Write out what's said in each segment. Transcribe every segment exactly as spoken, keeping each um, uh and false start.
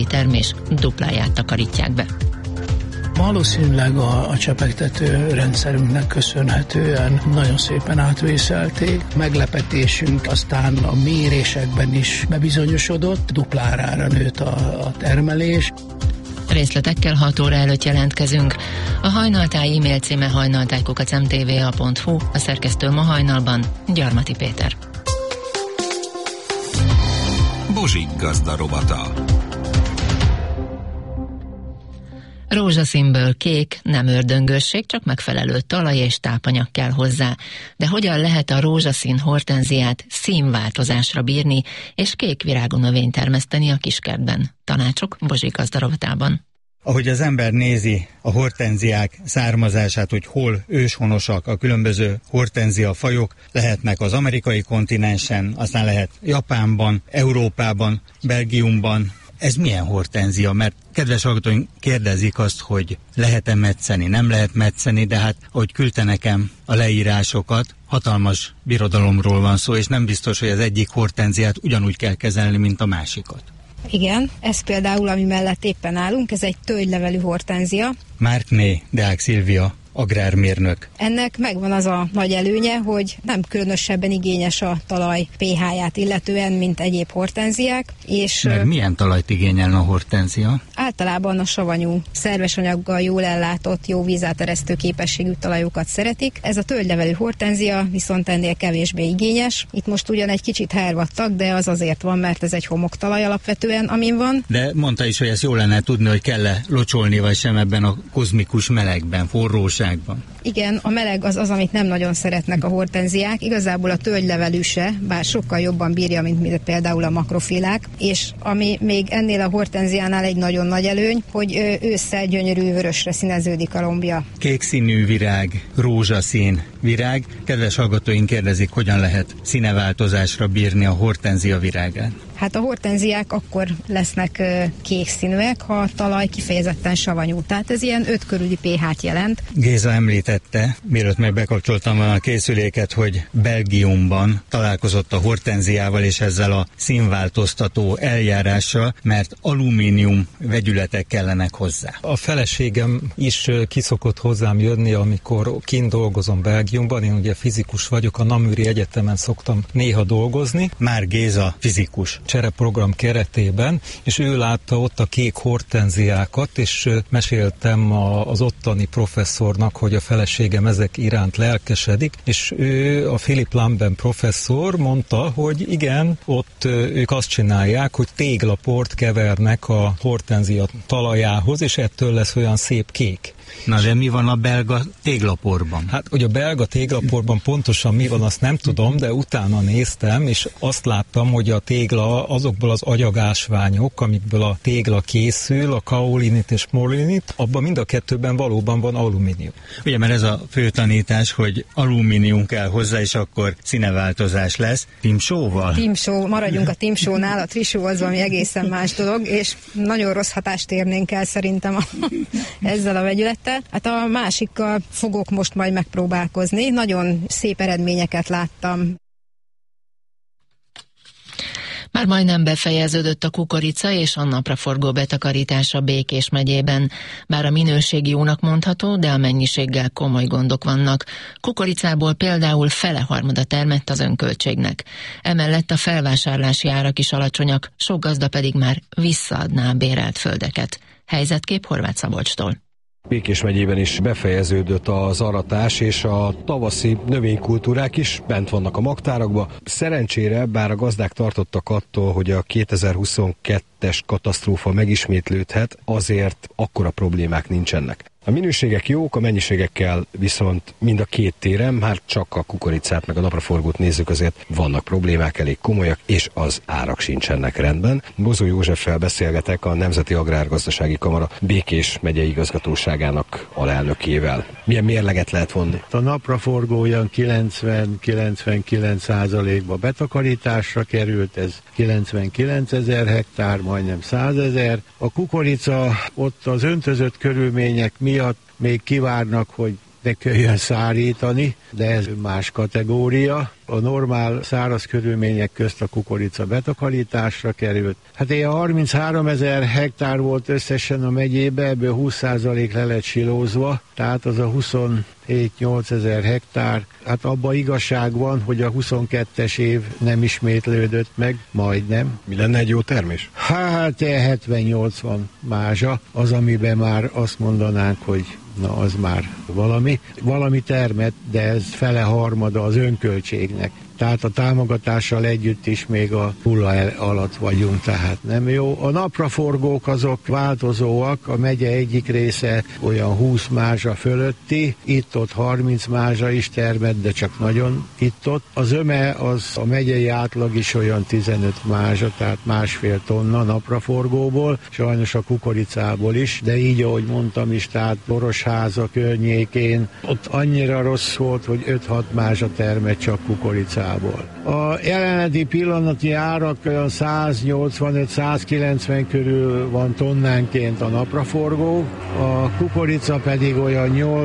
termés dupláját takarítják be. Valószínűleg a, a csepegtető rendszerünknek köszönhetően nagyon szépen átvészelték. Meglepetésünk aztán a mérésekben is bebizonyosodott, duplárára nőtt a, a termelés. Részletekkel hat óra előtt jelentkezünk. A Hajnaltáj e-mail címe hajnaltáj kukac em té vé a pont hu, a szerkesztő ma hajnalban Gyarmati Péter. Bozsik gazda rovata. Rózsaszínből kék, nem ördöngősség, csak megfelelő talaj és tápanyag kell hozzá. De hogyan lehet a rózsaszín hortenziát színváltozásra bírni, és kék virágú növényt termeszteni a kiskertben? Tanácsok Bozsik gazda rovatában. Ahogy az ember nézi a hortenziák származását, hogy hol őshonosak a különböző hortenzia fajok, lehetnek az amerikai kontinensen, aztán lehet Japánban, Európában, Belgiumban. Ez milyen hortenzia? Mert kedves hallgatóink kérdezik azt, hogy lehet-e metszeni, nem lehet metszeni, de hát, ahogy küldte nekem a leírásokat, hatalmas birodalomról van szó, és nem biztos, hogy az egyik hortenziát ugyanúgy kell kezelni, mint a másikat. Igen, ez például, ami mellett éppen állunk, ez egy tölgylevelű hortenzia. Márkné Deák Szilvia, agrármérnök. Ennek megvan az a nagy előnye, hogy nem különösebben igényes a talaj pé há-ját illetően, mint egyéb hortenziák. És Meg milyen talajt igényelne a hortenzia? Általában a savanyú, szerves anyaggal jól ellátott, jó vízáteresztő képességű talajokat szeretik. Ez a tölgylevelű hortenzia viszont ennél kevésbé igényes. Itt most ugyan egy kicsit hervadtak, de az azért van, mert ez egy homoktalaj alapvetően, amin van. De mondta is, hogy ezt jó lenne tudni, hogy kell-e locsolni vagy sem ebben a kozmikus melegben, forróságban. Igen, a meleg az az, amit nem nagyon szeretnek a hortenziák. Igazából a tölgylevelű se, bár sokkal jobban bírja, mint például a makrofilák, és ami még ennél a hortenziánál egy nagyon nagy előny, hogy ősszel gyönyörű vörösre színeződik a lombja. Kék színű virág, rózsaszín virág. Kedves hallgatóink kérdezik, hogyan lehet színeváltozásra bírni a hortenzia virágát. Hát a hortenziák akkor lesznek kék színűek, ha a talaj kifejezetten savanyú. Tehát ez ilyen öt körüli pé há-t jelent. Géza említette, mielőtt meg bekapcsoltam a készüléket, hogy Belgiumban találkozott a hortenziával és ezzel a színváltoztató eljárással, mert alumínium vegyületek kellenek hozzá. A feleségem is kiszokott hozzám jönni, amikor kint dolgozom Belgiumban. Én ugye fizikus vagyok, a Namüri Egyetemen szoktam néha dolgozni. Már Géza fizikus. Csereprogram keretében, és ő látta ott a kék hortenziákat, és meséltem a, az ottani professzornak, hogy a feleségem ezek iránt lelkesedik, és ő, a Philip Lamben professzor mondta, hogy igen, ott ők azt csinálják, hogy téglaport kevernek a hortenzia talajához, és ettől lesz olyan szép kék. Na de mi van a belga téglaporban? Hát, hogy a belga téglaporban pontosan mi van, azt nem tudom, de utána néztem, és azt láttam, hogy a tégla azokból az agyagásványok, amikből a tégla készül, a kaolinit és morlinit, abban mind a kettőben valóban van alumínium. Ugye, mert ez a fő tanítás, hogy alumínium kell hozzá, és akkor színeváltozás lesz. Timsóval? Timsó, maradjunk a timsónál, a trisó az valami egészen más dolog, és nagyon rossz hatást érnénk el szerintem a, ezzel a vegyülettel. Hát a másikkal fogok most majd megpróbálkozni. Nagyon szép eredményeket láttam. Már majdnem befejeződött a kukorica és a napraforgó betakarítása Békés megyében. Bár a minőség jónak mondható, de a mennyiséggel komoly gondok vannak. Kukoricából például fele-harmada termett az önköltségnek. Emellett a felvásárlási árak is alacsonyak, sok gazda pedig már visszaadná a bérelt földeket. Helyzetkép Horváth Szabolcstól. Békés megyében is befejeződött az aratás, és a tavaszi növénykultúrák is bent vannak a magtárakban. Szerencsére, bár a gazdák tartottak attól, hogy a kétezer-huszonkettes katasztrófa megismétlődhet, azért akkora problémák nincsenek. A minőségek jók, a mennyiségekkel viszont mind a két téren, már csak a kukoricát meg a napraforgót nézzük, azért vannak problémák, elég komolyak, és az árak sincsenek rendben. Bozó Józseffel beszélgetek, a Nemzeti Agrárgazdasági Kamara Békés megyei igazgatóságának alelnökével. Milyen mérleget lehet vonni? A napraforgó olyan kilencven-kilencvenkilenc százalékba betakarításra került, ez kilencvenkilencezer hektár, majdnem százezer. A kukorica ott az öntözött körülmények miatt még kivárnak, hogy ne kelljen szárítani, de ez más kategória. a normál száraz körülmények közt a kukorica betakarításra került. Hát ilyen harmincháromezer hektár volt összesen a megyébe, ebből húsz százalék le lett silózva, tehát az a huszonhét-nyolcezer hektár. Hát abban igazság van, hogy a huszonkettes év nem ismétlődött meg, majdnem. Mi lenne egy jó termés? Hát hetven-nyolcvan mázsa, az, amiben már azt mondanánk, hogy na az már valami. Valami termet, de ez fele harmada az önköltségnek. Tehát a támogatással együtt is még a nulla alatt vagyunk, tehát nem jó. A napraforgók azok változóak, a megye egyik része olyan húsz mázsa fölötti, itt-ott harminc mázsa is termett, de csak nagyon itt-ott. Az öme az a megyei átlag is olyan tizenöt mázsa, tehát másfél tonna napraforgóból, sajnos a kukoricából is, de így, ahogy mondtam is, tehát Borosháza környékén, ott annyira rossz volt, hogy öt-hat mázsa termett csak kukoricából. A jelenlegi pillanatnyi árak olyan száznyolcvanöt-százkilencven körül van tonnánként a napraforgó, a kukorica pedig olyan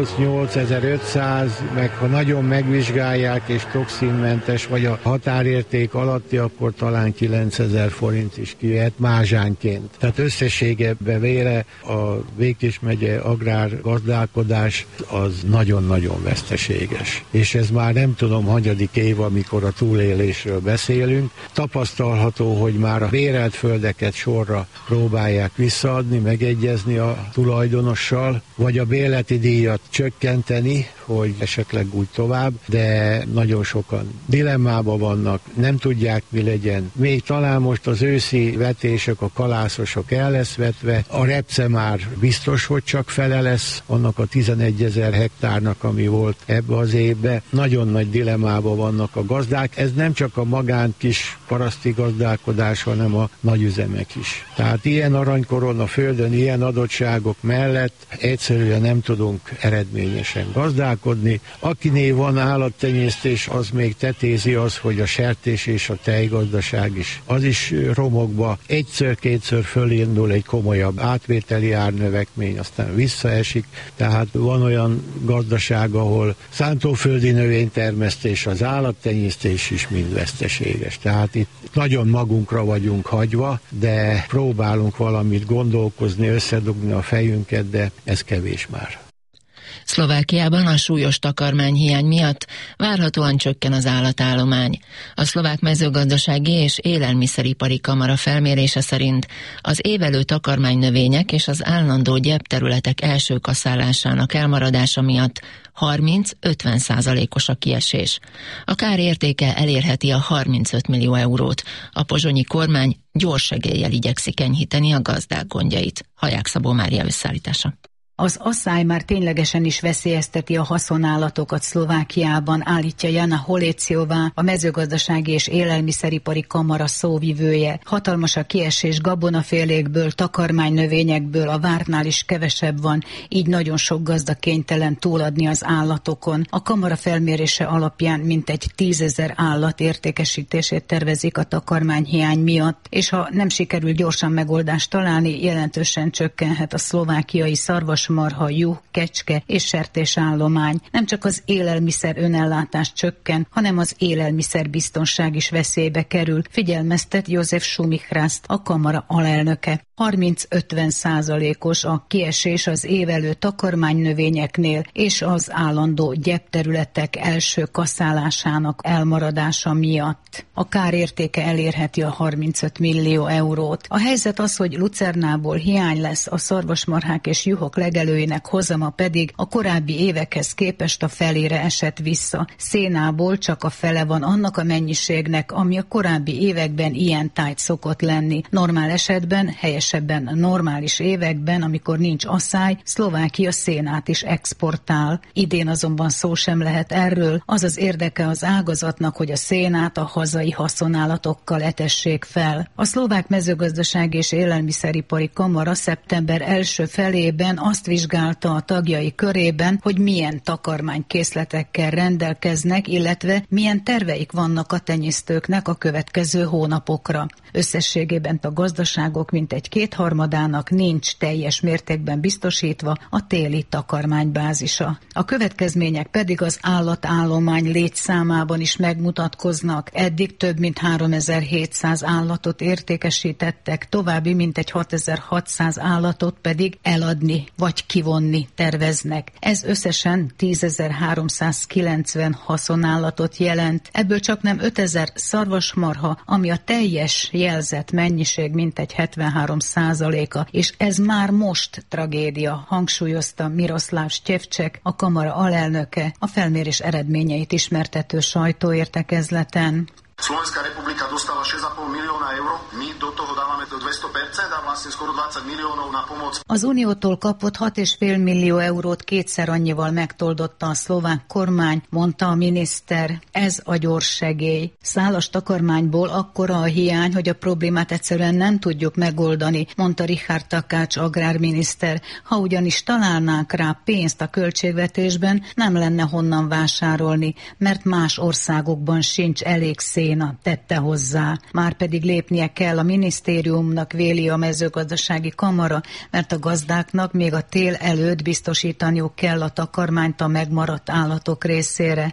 nyolc-nyolcezer-ötszáz, meg ha nagyon megvizsgálják és toxinmentes vagy a határérték alatti, akkor talán kilencezer forint is kijöhet mázsánként. Tehát összességében vére a Békés megye agrárgazdálkodás az nagyon-nagyon veszteséges. És ez már nem tudom, hanyadik év, amikor a túlélésről beszélünk. Tapasztalható, hogy már a bérelt földeket sorra próbálják visszaadni, megegyezni a tulajdonossal, vagy a bérleti díjat csökkenteni, hogy esetleg úgy tovább, de nagyon sokan dilemmában vannak, nem tudják, mi legyen. Még talán most az őszi vetések, a kalászosok el lesz vetve, a repce már biztos, hogy csak fele lesz annak a tizenegyezer hektárnak, ami volt ebbe az évbe. Nagyon nagy dilemmában vannak a gazdák. Ez nem csak a magán kis paraszti gazdálkodás, hanem a nagyüzemek is. Tehát ilyen aranykoron a földön, ilyen adottságok mellett egyszerűen nem tudunk eredményesen gazdálkodni. Akinél van állattenyésztés, az még tetézi az, hogy a sertés és a tejgazdaság is. Az is romokba egyszer-kétszer fölindul egy komolyabb átvételi árnövekmény, aztán visszaesik. Tehát van olyan gazdaság, ahol szántóföldi növénytermesztés, az állattenyésztés is mind veszteséges. Tehát itt nagyon magunkra vagyunk hagyva, de próbálunk valamit gondolkozni, összedugni a fejünket, de ez kevés már. Szlovákiában a súlyos takarmányhiány miatt várhatóan csökken az állatállomány. A szlovák mezőgazdasági és élelmiszeripari kamara felmérése szerint az évelő takarmánynövények és az állandó gyepterületek első kaszálásának elmaradása miatt harminc-ötven százalékos a kiesés. A kár értéke elérheti a harmincöt millió eurót. A pozsonyi kormány gyors segéllyel igyekszik enyhíteni a gazdák gondjait. Haják Szabó Mária összeállítása. Az asszály már ténylegesen is veszélyezteti a haszonállatokat Szlovákiában, állítja Jana Holéciová, a mezőgazdasági és élelmiszeripari kamara szóvivője. Hatalmas a kiesés gabonafélékből, takarmánynövényekből, a vártnál is kevesebb van, így nagyon sok gazda kénytelen túladni az állatokon. A kamara felmérése alapján mintegy tízezer állat értékesítését tervezik a takarmányhiány miatt, és ha nem sikerül gyorsan megoldást találni, jelentősen csökkenhet a szlovákiai szarvas marha, juh, kecske és sertésállomány. Nem csak az élelmiszer önellátás csökken, hanem az élelmiszerbiztonság is veszélybe kerül, figyelmeztet József Sumichrászt, a kamara alelnöke. harminc-ötven százalékos a kiesés az évelő takarmánynövényeknél és az állandó gyepterületek első kaszálásának elmaradása miatt. A kár értéke elérheti a harmincöt millió eurót. A helyzet az, hogy lucernából hiány lesz, a szarvasmarhák és juhok legelőinek hozama pedig a korábbi évekhez képest a felére esett vissza. Szénából csak a fele van annak a mennyiségnek, ami a korábbi években ilyen tájt szokott lenni. Normál esetben, helyesebben normális években, amikor nincs asszály, Szlovákia szénát is exportál. Idén azonban szó sem lehet erről. Az az érdeke az ágazatnak, hogy a szénát a hazai haszonállatokkal etessék fel. A szlovák mezőgazdaság és élelmiszeripari kamara szeptember első felében azt azt vizsgálta a tagjai körében, hogy milyen takarmánykészletekkel rendelkeznek, illetve milyen terveik vannak a tenyésztőknek a következő hónapokra. Összességében a gazdaságok mintegy kétharmadának nincs teljes mértékben biztosítva a téli takarmánybázisa. A következmények pedig az állatállomány létszámában is megmutatkoznak. Eddig több mint háromezer-hétszáz állatot értékesítettek, további mintegy hatezer-hatszáz állatot pedig eladni vagy kivonni terveznek. Ez összesen tízezer-háromszázkilencven haszonállatot jelent. Ebből csak nem ötezer szarvasmarha, ami a teljes jelzett mennyiség mintegy hetvenhárom százaléka, és ez már most tragédia, hangsúlyozta Miroslav Števček, a kamara alelnöke, a felmérés eredményeit ismertető sajtóértekezleten. Slovenská republika dostala šesť a pol milióna eur, my do toho dávame do dvesto percent a vlastne skoro dvadsať miliónov na pomoc. Az Uniótól kapott hat és fél millió eurót kétszer annyival megtoldotta a szlovák kormány, mondta a miniszter. Ez a gyors segély. Szálas takarmányból akkora a hiány, hogy a problémát egyszerűen nem tudjuk megoldani, mondta Richard Takács agrárminiszter. Ha ugyanis találnánk rá pénzt a költségvetésben, nem lenne honnan vásárolni, mert más országokban sincs elég szén. Tette hozzá. Márpedig lépnie kell a minisztériumnak, véli a mezőgazdasági kamara, mert a gazdáknak még a tél előtt biztosítaniuk kell a takarmányt a megmaradt állatok részére.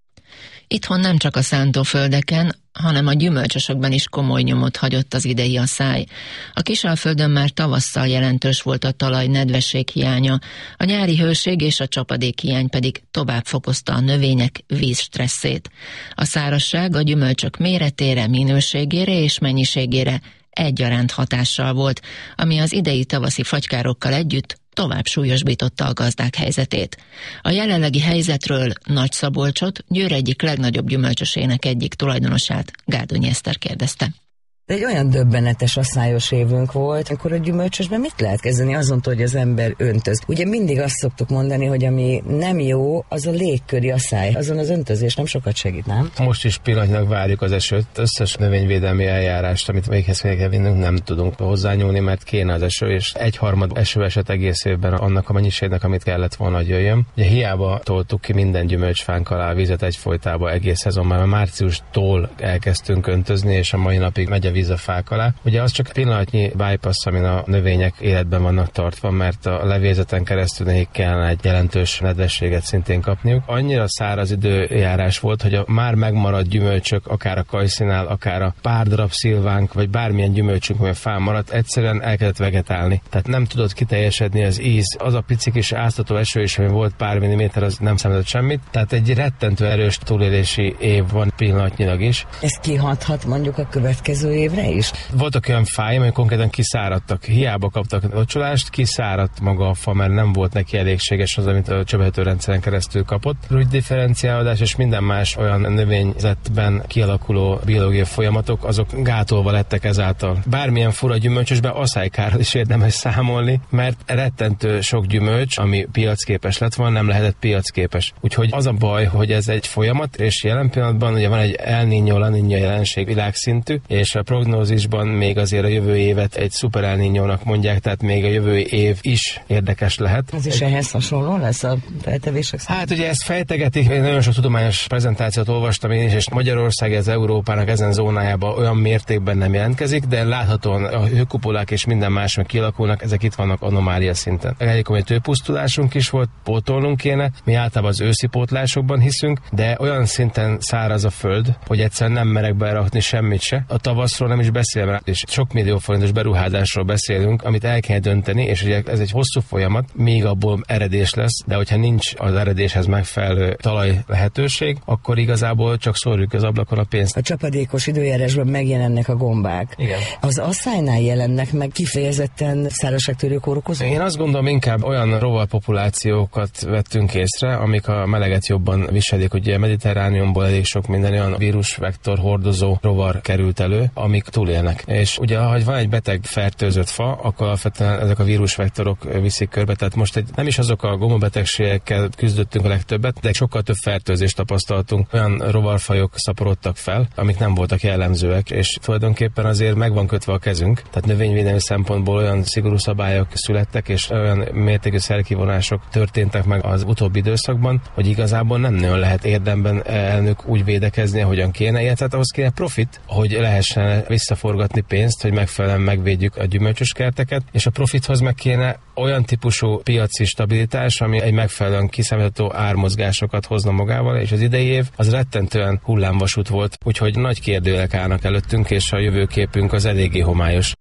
Itthon nem csak a szántóföldeken, hanem a gyümölcsösökben is komoly nyomot hagyott az idei asszály. A Kisalföldön már tavasszal jelentős volt a talaj nedvesség hiánya, a nyári hőség és a csapadék hiány pedig tovább fokozta a növények vízstresszét. A szárazság a gyümölcsök méretére, minőségére és mennyiségére egyaránt hatással volt, ami az idei tavaszi fagykárokkal együtt tovább súlyosbította a gazdák helyzetét. A jelenlegi helyzetről Nagyszabolcsot, Győr egyik legnagyobb gyümölcsösének egyik tulajdonosát, Gárdonyi Eszter kérdezte. Egy olyan döbbenetes asszályos évünk volt, amikor a gyümölcsösben mit lehet kezdeni azon, hogy az ember öntöz. Ugye mindig azt szoktuk mondani, hogy ami nem jó, az a légköri asszály. Azon az öntözés nem sokat segít, nem? Most is pillanatnyilag várjuk az esőt. Összes növényvédelmi eljárást, amit véghez kell vinnünk, nem tudunk hozzányúlni, mert kéne az eső, és egyharmad eső esett egész évben annak a mennyiségnek, amit kellett volna, hogy jöjjön. Ugye hiába toltuk ki minden gyümölcsfánk alá a vizet egyfolytában egész szezonban, mert márciustól elkezdtünk öntözni, és a mai napig megy a víz a fák alá. Ugye az csak pillanatnyi bypass, amin a növények életben vannak tartva, mert a levézeten keresztül nekik kellene egy jelentős nedvességet szintén kapniuk. Annyira száraz időjárás volt, hogy a már megmaradt gyümölcsök, akár a kajszinál, akár a pár darab szilvánk, vagy bármilyen gyümölcsünk, ami a fán maradt, egyszerűen elkezdett vegetálni. Tehát nem tudott kiteljesedni az íz. Az a pici kis áztató eső is, ami volt pár milliméter, az nem számított semmit. Tehát egy rettentő erős túlélési év van pillanatnyilag is. Ez kihathat mondjuk a következő évre is? Voltak olyan fáj, amik konkrétan kiszáradtak. Hiába kaptak locsolást, kiszáradt maga a fa, mert nem volt neki elégséges az, amit a csöbbenhetőrendszeren keresztül kapott. Rúgydifferenciálódás és minden más olyan növényzetben kialakuló biológiai folyamatok, azok gátolva lettek ezáltal. Bármilyen fura gyümölcsösben asszálykárral is érdemes számolni, mert rettentő sok gyümölcs, ami piacképes lett volna, nem lehetett piacképes. Úgyhogy az a baj, hogy ez egy folyamat, és jelen pillanatban ugye van egy El Niño, La Niña jelenség világszintű, és a prognózisban még azért a jövő évet egy szuper El Niñónak mondják, tehát még a jövő év is érdekes lehet. Ez is ehhez hasonló lesz a feltevések szerint? Hát ugye ezt fejtegetik, én nagyon sok tudományos prezentációt olvastam én is, és Magyarország az Európának ezen zónájában olyan mértékben nem jelentkezik, de láthatóan a hőkupolák és minden más meg kialakulnak, ezek itt vannak anomália szinten. Elég komoly tőpusztulásunk is volt, pótolnunk kéne, mi általában az őszi pótlásokban hiszünk, de olyan szinten száraz a föld, hogy egyszerűen nem merek berakni semmit se. A tavaszról nem is beszélve, és sok millió forintos beruházásról beszélünk, amit el kell dönteni, és ugye ez egy hosszú folyamat, még abból eredés lesz, de hogyha nincs az eredéshez megfelelő talaj lehetőség, akkor igazából csak szórjuk az ablakon a pénzt. A csapadékos időjárásban megjelennek a gombák. Igen. Az asszálynál jelennek meg kifejezetten szárazságtörő kórokozók? Én azt gondolom, inkább olyan rovarpopulációkat vettünk észre, amik a meleget jobban viselik. Ugye a Mediterrániumból elég sok minden olyan vírusvektor hordozó rovar került elő, amik túlélnek. És ugye, ha van egy beteg fertőzött fa, akkor alapvetően ezek a vírusvektorok viszik körbe. Tehát most egy, nem is azok a gomobetegségekkel küzdöttünk a legtöbbet, de sokkal több fertőzést tapasztaltunk. Olyan rovarfajok szaporodtak fel, amik nem voltak jellemzőek, és tulajdonképpen azért meg van kötve a kezünk. Tehát növényvédelmi szempontból olyan szigorú szabályok születtek, és olyan mértékű szerkivonások történtek meg az utóbbi időszakban, hogy igazából nem nagyon lehet érdemben elnök úgy védekezni, ahogyan kéne, illetve ahhoz kéne profit, hogy lehessen visszaforgatni pénzt, hogy megfelelően megvédjük a gyümölcsös kerteket, és a profithoz meg kéne olyan típusú piaci stabilitás, ami egy megfelelően kiszámítható ármozgásokat hozna magával, és az idei év az rettentően hullámvasút volt, úgyhogy nagy kérdőjelek állnak előttünk, és a jövőképünk az eléggé homályos.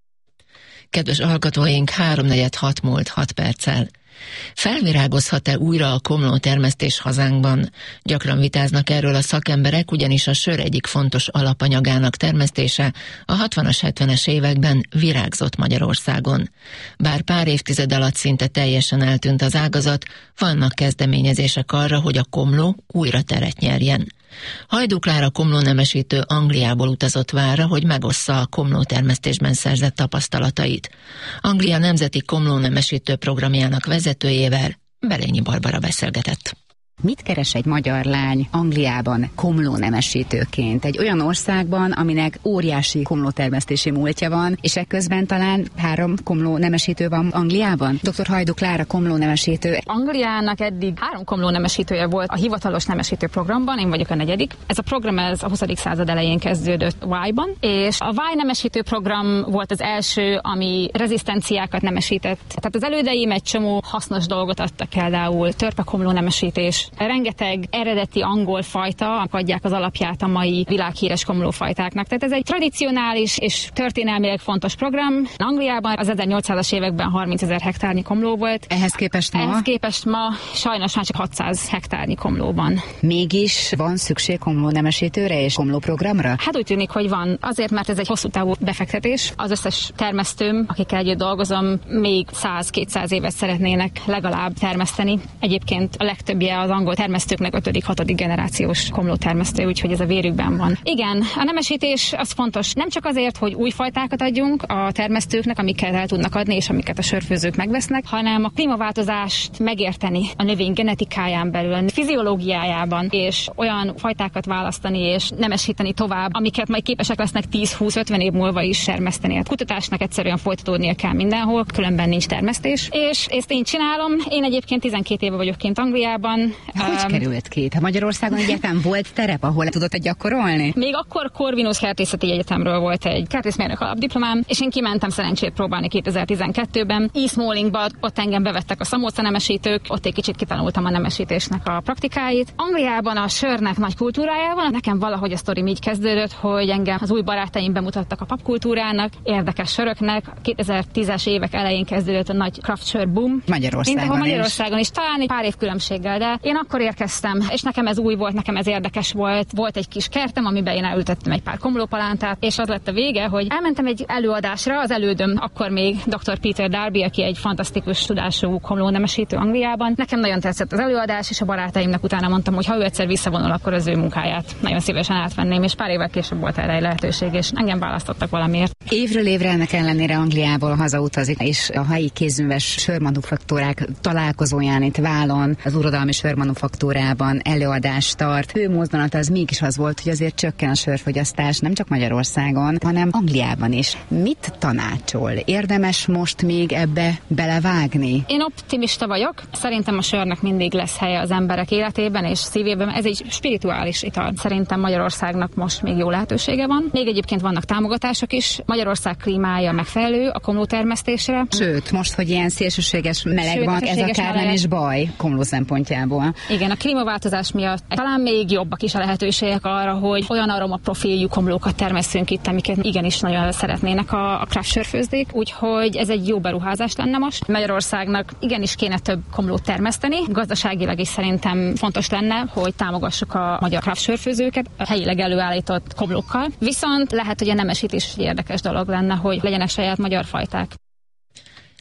Kedves hallgatóink, háromnegyed hat múlt hat perccel. Felvirágozhat-e újra a komló termesztés hazánkban? Gyakran vitáznak erről a szakemberek, ugyanis a sör egyik fontos alapanyagának termesztése a hatvanas, hetvenes években virágzott Magyarországon. Bár pár évtized alatt szinte teljesen eltűnt az ágazat, vannak kezdeményezések arra, hogy a komló újra teret nyerjen. Hajdú Klára komlónemesítő Angliából utazott Várra, hogy megossza a komlótermesztésben szerzett tapasztalatait. Anglia nemzeti komlónemesítő programjának vezetőjével Belényi Barbara beszélgetett. Mit keres egy magyar lány Angliában komlónemesítőként? Egy olyan országban, aminek óriási komlótermesztési múltja van, és ekközben talán három komlónemesítő van Angliában? doktor Hajdú Klára komlónemesítő. Angliának eddig három komlónemesítője volt a hivatalos nemesítő programban, én vagyok a negyedik. Ez a program ez a huszadik század elején kezdődött Wye-ban, és a Wye nemesítő program volt az első, ami rezisztenciákat nemesített. Tehát az elődeim egy csomó hasznos dolgot adtak, például törpekomló nemesítés. Rengeteg eredeti angol fajta adják az alapját a mai világhíres komlófajtáknak. Tehát ez egy tradicionális és történelmileg fontos program. Angliában az ezernyolcszázas években harmincezer hektárnyi komló volt. Ehhez képest ma? Ehhez képest ma sajnos már csak hatszáz hektárnyi komló van. Mégis van szükség komlónemesítőre és komlóprogramra? Hát úgy tűnik, hogy van. Azért, mert ez egy hosszú távú befektetés. Az összes termesztőm, akikkel együtt dolgozom, még száz-kétszáz évet szeretnének legalább termeszteni. Egyébként a legtöbbje az angol termesztőknek ötödik, hatodik generációs komlótermesztő, úgyhogy ez a vérükben van. Igen, a nemesítés az fontos nem csak azért, hogy új fajtákat adjunk a termesztőknek, amiket el tudnak adni, és amiket a sörfőzők megvesznek, hanem a klímaváltozást megérteni a növény genetikáján belül, a fiziológiájában, és olyan fajtákat választani és nemesíteni tovább, amiket majd képesek lesznek tíz-húsz-ötven év múlva is termeszteni. A kutatásnak egyszerűen folytatódnia kell mindenhol, különben nincs termesztés. És ezt én csinálom. Én egyébként tizenkét éve vagyok kint Angliában. Hogy um, került ki? Ha Magyarországon egyáltalán volt terep, ahol tudott gyakorolni? Még akkor Corvinus Kertészeti Egyetemről volt egy kertészmérnök alapdiplomám, és én kimentem szerencsét próbálni kétezer-tizenkettőben. East Mollingba, ott engem bevettek a szamóca nemesítők, ott egy kicsit kitanultam a nemesítésnek a praktikáit. Angliában a sörnek nagy kultúrája van, nekem valahogy a sztorim így kezdődött, hogy engem az új barátaim bemutattak a papkultúrának, érdekes söröknek. kétezer-tízes évek elején kezdődött a nagy craft sör boom. Magyarországon, Magyarországon is. is. Talán egy pár év különbséggel, de én akkor érkeztem, és nekem ez új volt, nekem ez érdekes volt. Volt egy kis kertem, amiben én elültettem egy pár komlópalántát, és az lett a vége, hogy elmentem egy előadásra, az elődöm akkor még doktor Peter Darby, aki egy fantasztikus tudású komlónemesítő Angliában. Nekem nagyon tetszett az előadás, és a barátaimnak utána mondtam, hogy ha ő egyszer visszavonul, akkor az ő munkáját nagyon szívesen átvenném, és pár évvel később volt erre egy lehetőség, és engem választottak valamiért. Évről évre ennek ellenére Angliából hazautazik, és a helyi kézműves sörmanufaktúrák találkozóján itt Válon, az uradalmi sörmanufaktúrában előadást tart. Fő mozdulata az mégis az volt, hogy azért csökken a sörfogyasztás nem csak Magyarországon, hanem Angliában is. Mit tanácsol? Érdemes most még ebbe belevágni? Én optimista vagyok. Szerintem a sörnek mindig lesz helye az emberek életében és szívében. Ez egy spirituális ital. Szerintem Magyarországnak most még jó lehetősége van. Még egyébként vannak támogatások is. Magyarország klímája megfelelő a komlótermesztésre. Sőt, most, hogy ilyen szélsőséges meleg Sőt, van, ez akár meleg. Nem is baj komló szempontjából. Igen, a klímaváltozás miatt talán még jobbak is a lehetőségek arra, hogy olyan aromaprofiljú komlókat termesszünk itt, amiket igenis nagyon szeretnének a, a craft sörfőzdék, úgyhogy ez egy jó beruházás lenne most. Magyarországnak igenis kéne több komlót termeszteni. Gazdaságilag is szerintem fontos lenne, hogy támogassuk a magyar craft sörfőzőket a helyileg előállított komlókkal. Viszont lehet, hogy a nemesítés egy érdekes dolog lenne, hogy legyenek saját magyar fajták.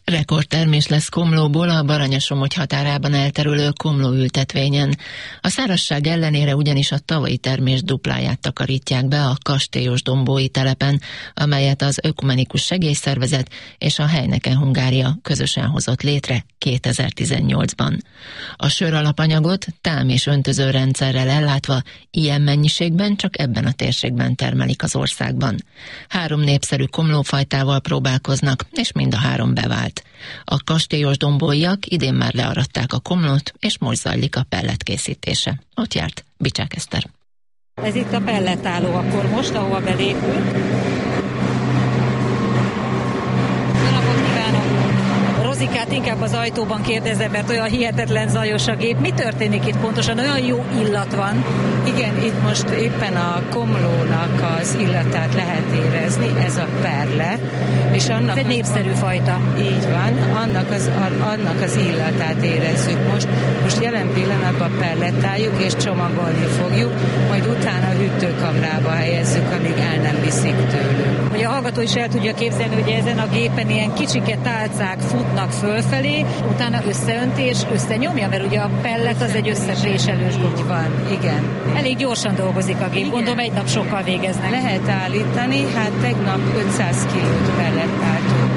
Rekordtermés lesz komlóból a Baranyasomogy határában elterülő komlóültetvényen. A szárazság ellenére ugyanis a tavalyi termés dupláját takarítják be a kastélyos dombói telepen, amelyet az Ökumenikus Segélyszervezet és a Heineken Hungária közösen hozott létre kétezer-tizennyolcban. A sör alapanyagot tám- és öntöző rendszerrel ellátva ilyen mennyiségben csak ebben a térségben termelik az országban. Három népszerű komlófajtával próbálkoznak, és mind a három bevált. A kastélyos dombóiak idén már learadták a komlót, és most zajlik a pellet készítése. Ott járt Bicsák Eszter. Ez itt a pellettáló akkor most, ahova belépünk. Jó napot kívánok! Rozikát inkább az ajtóban kérdezem, mert olyan hihetetlen zajos a gép. Mi történik itt pontosan? Olyan jó illat van. Igen, itt most éppen a komlónak az illatát lehet érezni, ez a perle. És annak ez egy népszerű fajta. Így van, annak az, annak az illatát érezzük most. Most jelen pillanatban perlettáljuk és csomagolni fogjuk, majd utána a hűtőkamrába helyezzük, amíg el nem viszik tőlük. Hogy a hallgató is el tudja képzelni, hogy ezen a gépen ilyen kicsike tálcák futnak fölfelé, utána összeöntés, összenyomja, mert ugye a pellet az egy összepréselős gumi. Van, igen. Elég gyorsan dolgozik a gép, igen. Gondolom egy nap sokkal végeznek. Lehet állítani, hát tegnap ötszáz kilót pellet álltunk.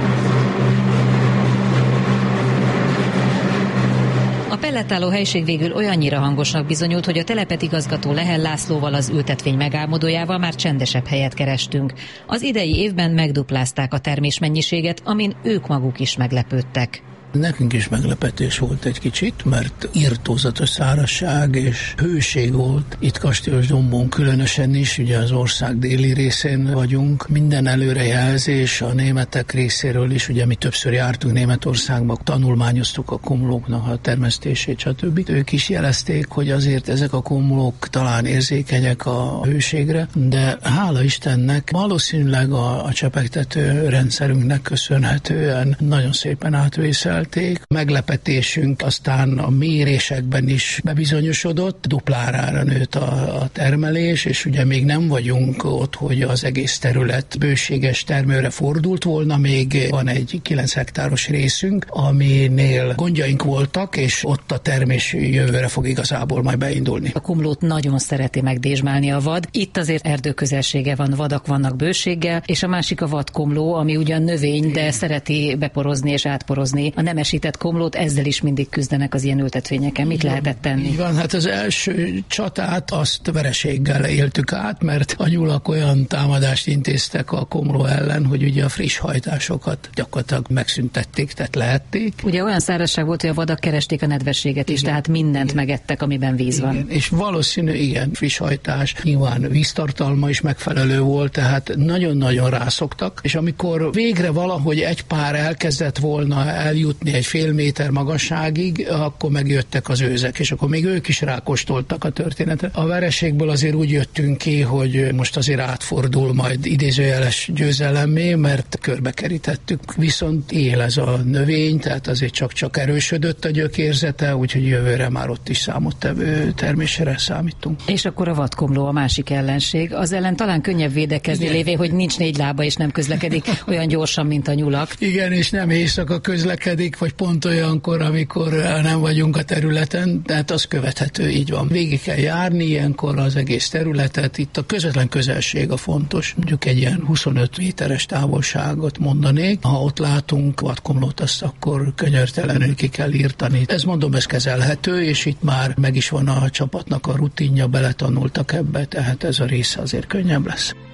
A pellettáló helység végül olyannyira hangosnak bizonyult, hogy a telepet igazgató Lehel Lászlóval, az ültetvény megálmodójával már csendesebb helyet kerestünk. Az idei évben megduplázták a termésmennyiséget, amin ők maguk is meglepődtek. Nekünk is meglepetés volt egy kicsit, mert irtózatos szárazság és hőség volt. Itt Kastélyos-dombón különösen is, ugye az ország déli részén vagyunk. Minden előrejelzés a németek részéről is, ugye mi többször jártunk Németországba, tanulmányoztuk a komlóknak a termesztését, stb. Ők is jelezték, hogy azért ezek a komlók talán érzékenyek a hőségre, de hála Istennek valószínűleg a, a csepegtető rendszerünknek köszönhetően nagyon szépen átvészel. Meglepetésünk aztán a mérésekben is bebizonyosodott, duplára nőtt a, a termelés, és ugye még nem vagyunk ott, hogy az egész terület bőséges termőre fordult volna, még van egy kilenc hektáros részünk, aminél gondjaink voltak, és ott a termés jövőre fog igazából majd beindulni. A komlót nagyon szereti megdésmálni a vad. Itt azért erdőközelsége van, vadak vannak bőséggel, és a másik a vadkomló, ami ugyan növény, de szereti beporozni és átporozni. A nemesített komlót, ezzel is mindig küzdenek az ilyen ültetvényeken. Mit lehetett tenni? Így van, hát az első csatát azt vereséggel éltük át, mert a nyulak olyan támadást intéztek a komló ellen, hogy ugye a friss hajtásokat gyakorlatilag megszüntették, tehát lehették. Ugye olyan szárazság volt, hogy a vadak keresték a nedvességet is, igen, tehát mindent igen, megettek, amiben víz igen, van. És valószínű, igen, friss hajtás, nyilván víztartalma is megfelelő volt, tehát nagyon-nagyon rászoktak, és amikor végre valahogy egy pár elkezdett volna eljutni egy fél méter magasságig, akkor megjöttek az őzek, és akkor még ők is rákóstoltak a történetre. A vereségből azért úgy jöttünk ki, hogy most azért átfordul majd idézőjeles győzelemmé, mert körbekerítettük. Viszont él ez a növény, tehát azért csak-csak erősödött a gyökérzete, úgyhogy jövőre már ott is számottevő termésre számítunk. És akkor a vadkomló a másik ellenség. Az ellen talán könnyebb védekezni, igen, lévén, hogy nincs négy lába és nem közlekedik olyan gyorsan, mint a nyulak. Igen, és nem éjszaka közlekedik, vagy pont olyankor, amikor nem vagyunk a területen, tehát az követhető, így van. Végig kell járni ilyenkor az egész területet, itt a közvetlen közelség a fontos, mondjuk egy ilyen huszonöt méteres távolságot mondanék, ha ott látunk vadkomlót, azt akkor könyörtelenül ki kell írtani. Ez mondom, ez kezelhető, és itt már meg is van a csapatnak a rutinja, beletanultak ebbe, tehát ez a része azért könnyebb lesz.